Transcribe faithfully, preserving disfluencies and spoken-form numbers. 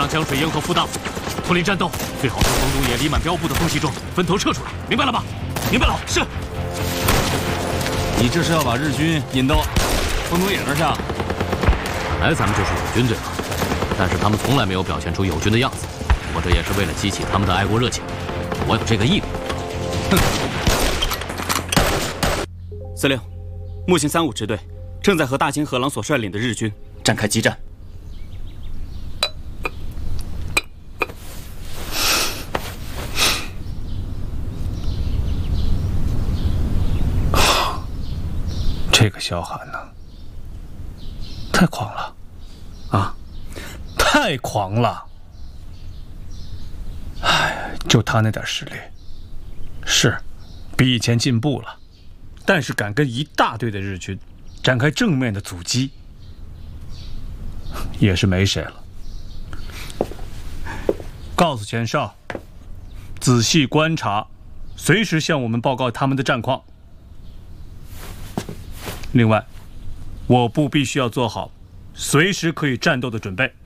让江水营和副大脱离战斗，最好从冯东野、李满标部的空袭中分头撤出来，明白了吧？明白了。是。 你这是要把日军引到冯东野那儿去？ 本来咱们就是友军对吧？但是他们从来没有表现出友军的样子，我这也是为了激起他们的爱国热情，我有这个义务。 哼。 司令，木星三五支队正在和大金和郎所率领的日军展开激战。 这个萧寒呢，太狂了，啊，太狂了！哎，就他那点实力，是比以前进步了，但是敢跟一大队的日军展开正面的阻击，也是没谁了。告诉钱少，仔细观察，随时向我们报告他们的战况。 另外，我部必须要做好随时可以战斗的准备。